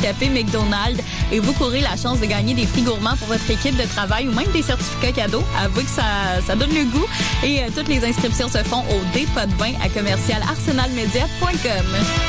café McDonald's et vous courez la chance de gagner des prix gourmands pour votre équipe de travail ou même des certificats cadeaux. Avouez que ça donne le goût. Et toutes les inscriptions se font au dépôt de vin à commercialarsenalmedia.com.